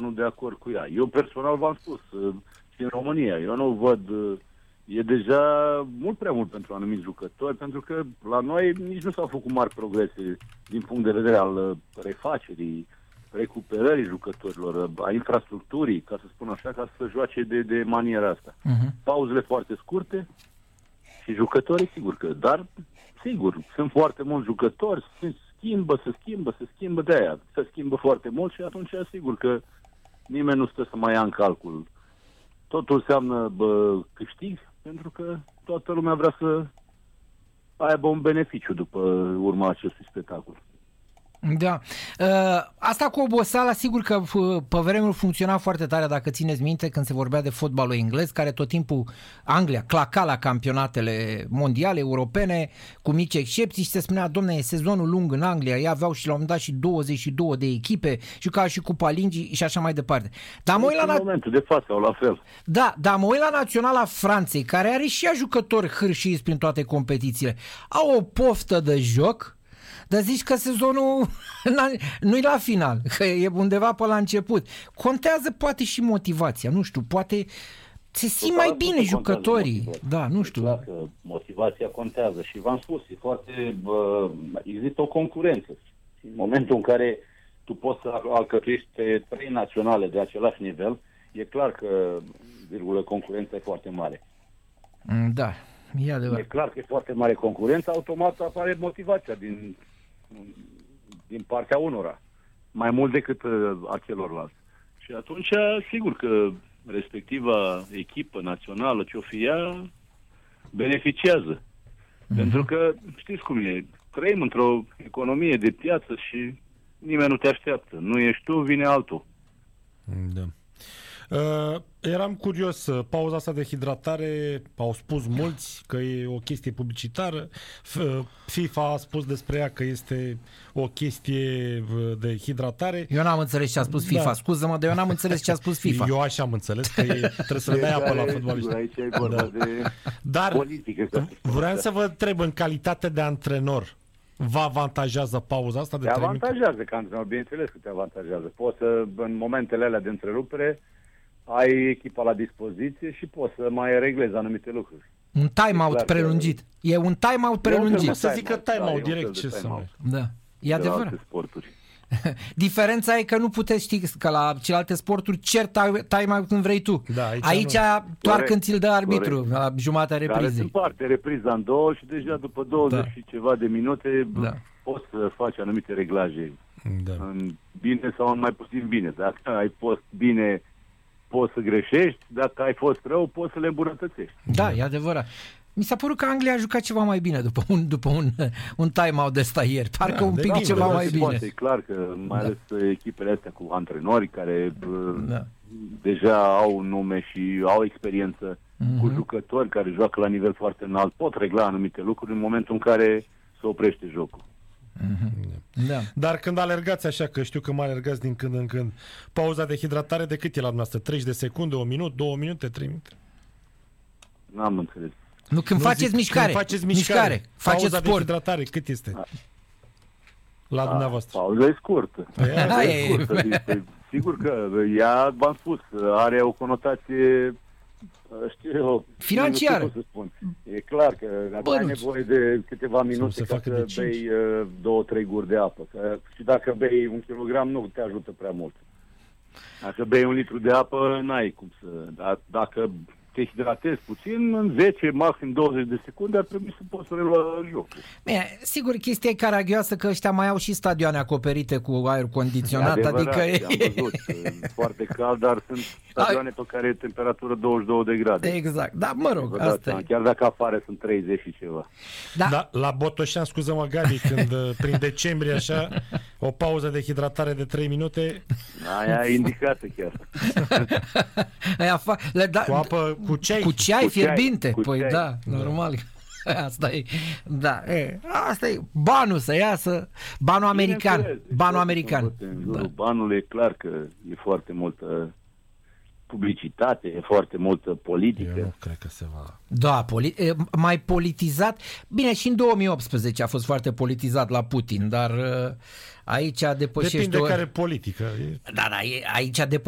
nu de acord cu ea. Eu personal v-am spus, și în România, eu nu văd, e deja mult prea mult pentru anumiți jucători, pentru că la noi nici nu s-au făcut mari progrese din punct de vedere al refacerii, recuperării jucătorilor, a infrastructurii, ca să spun așa, ca să joace de maniera asta. Pauzele foarte scurte și jucătorii, sigur că, dar, sigur, sunt foarte mulți jucători, se schimbă de aia, se schimbă foarte mult și atunci, sigur că nimeni nu stă să mai ia în calcul. Totul înseamnă câștig, pentru că toată lumea vrea să aibă un beneficiu după urma acestui spectacol. Da. Asta cu oboseala, sigur că pe vremuri funcționa foarte tare, dacă țineți minte, când se vorbea de fotbalul englez, care tot timpul Anglia claca la campionatele mondiale, europene, cu mici excepții și se spunea, domne, e sezonul lung în Anglia, ei aveau și la un moment dat și 22 de echipe, jucau și Cupa Lingii și așa mai departe. Dar în momentul de față au la fel. Da, dar mă uit la Naționala Franței, care are și ea jucători hârșiți prin toate competițiile. Au o poftă de joc, dar zici că sezonul nu-i la final, că e undeva pe la început. Contează poate și motivația, nu știu, poate se simt mai bine jucătorii. Da, nu știu. Clar că motivația contează și v-am spus, e foarte, există o concurență. În momentul în care tu poți să alcătuiești pe 3 naționale de același nivel, e clar că, concurența e foarte mare. Da, e adevărat. E clar că e foarte mare concurență, automat apare motivația din partea unora, mai mult decât a celorlalți. Și atunci, sigur că respectiva echipă națională, ce-o fi ea, beneficiază. Pentru că, știți cum e, trăim într-o economie de piață și nimeni nu te așteaptă. Nu ești tu, vine altul. Da. Eram curios, pauza asta de hidratare, au spus mulți că e o chestie publicitară, FIFA a spus despre ea că este o chestie de hidratare. Eu n-am înțeles ce a spus FIFA, scuză-mă, dar eu n-am înțeles ce a spus FIFA. Eu așa am înțeles, că trebuie să le dai apă la fotbaliști. Aici e vorba de politică. Vreau să vă întreb, în calitate de antrenor, vă avantajează pauza asta de 3 minute? Te avantajează ca antrenor, bineînțeles că te avantajează. Poți să, în momentele alea de întrerupere, ai echipa la dispoziție și poți să mai reglezi anumite lucruri. Un time-out prelungit. E un time-out prelungit. Să zică time-out direct. Ce să mai... Da, e adevărat. Diferența e că nu puteți ști că la celelalte sporturi cer time-out când vrei tu. Da, aici doar când ți-l dă arbitru la jumatea reprizei. Care se împarte repriza în două și deja după 20 și ceva de minute poți să faci anumite reglaje. În bine sau în mai puțin bine. Dacă ai fost bine, poți să greșești, dacă ai fost rău, poți să le îmbunătățești. Da, e adevărat. Mi s-a părut că Anglia a jucat ceva mai bine după un time-out de ăsta ieri. Parcă un pic ceva mai bine. E clar că mai ales echipele astea cu antrenori care deja au nume și au experiență cu jucători care joacă la nivel foarte înalt, pot regla anumite lucruri în momentul în care se oprește jocul. Da. Dar când alergați așa, că știu că mai alergați din când în când, pauza de hidratare de cât e la dumneavoastră? 30 de secunde, 1 minut, 2 minute, 3 minute? N-am înțeles. Nu, când faceți mișcare. Faceți pauza sport. de hidratare, cât este? La dumneavoastră. Pauza e scurtă. Sigur că ea, v-am spus, are o conotație financiară. Nu știu cum să spun. E clar că ai nevoie de câteva minute ca să bei 2-3 guri de apă. Și dacă bei 1 kilogram, nu te ajută prea mult. Dacă bei 1 litru de apă, n-ai cum să... Dacă te hidratezi puțin, în 10, maxim 20 de secunde ar trebui să poți să relua jocul. Bine, sigur, chestia e caragioasă că ăștia mai au și stadioane acoperite cu aer condiționat, adică... Am văzut, foarte cald, dar sunt stadioane pe care e temperatură 22 de grade. Exact, da, mă rog, asta e. Chiar dacă afară sunt 30 și ceva. Da, la Botoșan, scuză-mă, Gabi, când prin decembrie așa, o pauză de hidratare de 3 minute... Aia e indicată chiar. Cu apă, cu ceai. Cu ceai fierbinte. Păi da, normal. Asta e. Da, asta e. Banul să iasă. Banul american. Banul american. Banul e clar că e foarte multă publicitate, e foarte multă politică. Eu nu cred că se va... Da, mai politizat. Bine, și în 2018 a fost foarte politizat la Putin, dar aici depășește... Depinde care politică. Da, aici depășește